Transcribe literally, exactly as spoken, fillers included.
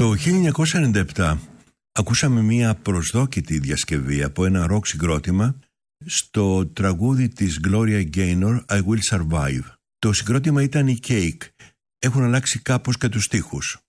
Το χίλια εννιακόσια ενενήντα επτά ακούσαμε μια προσδόκητη διασκευή από ένα ροκ συγκρότημα στο τραγούδι της Gloria Gaynor I Will Survive. Το συγκρότημα ήταν η Cake. Έχουν αλλάξει κάπως και τους στίχους.